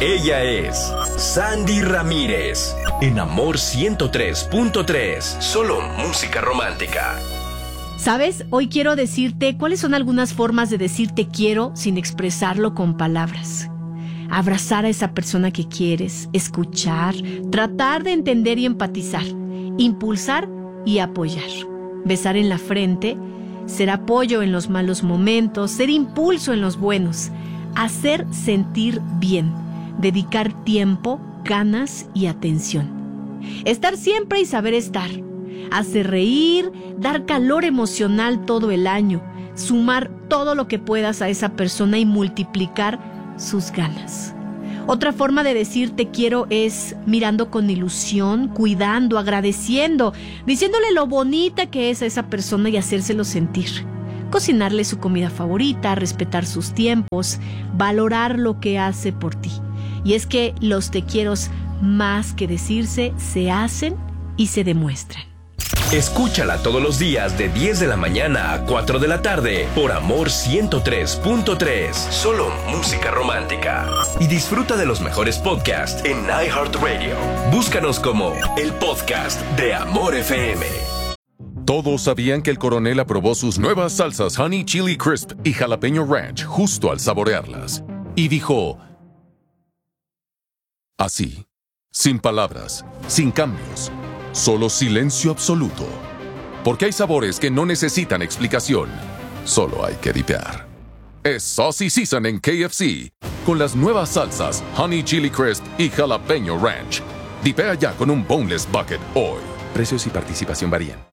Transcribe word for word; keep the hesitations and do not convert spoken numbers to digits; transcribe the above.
Ella es Sandy Ramírez, en Amor ciento tres punto tres, solo música romántica. ¿Sabes? Hoy quiero decirte cuáles son algunas formas de decir te quiero sin expresarlo con palabras. Abrazar a esa persona que quieres, escuchar, tratar de entender y empatizar, impulsar y apoyar. Besar en la frente, ser apoyo en los malos momentos, ser impulso en los buenos, hacer sentir bien, dedicar tiempo, ganas y atención. Estar siempre y saber estar. Hacer reír, dar calor emocional todo el año, sumar todo lo que puedas a esa persona y multiplicar sus ganas. Otra forma de decir te quiero es mirando con ilusión, cuidando, agradeciendo, diciéndole lo bonita que es a esa persona y hacérselo sentir. Cocinarle su comida favorita, respetar sus tiempos, valorar lo que hace por ti. Y es que los te quieros, más que decirse, se hacen y se demuestran. Escúchala todos los días de diez de la mañana a cuatro de la tarde por Amor ciento tres punto tres, solo música romántica. Y disfruta de los mejores podcasts en iHeartRadio. Búscanos como el podcast de Amor F M. Todos sabían que el coronel aprobó sus nuevas salsas Honey Chili Crisp y Jalapeño Ranch justo al saborearlas. Y dijo... así, sin palabras, sin cambios, solo silencio absoluto. Porque hay sabores que no necesitan explicación, solo hay que dipear. Es Saucy Season en K F C, con las nuevas salsas Honey Chili Crisp y Jalapeño Ranch. Dipea ya con un Boneless Bucket hoy. Precios y participación varían.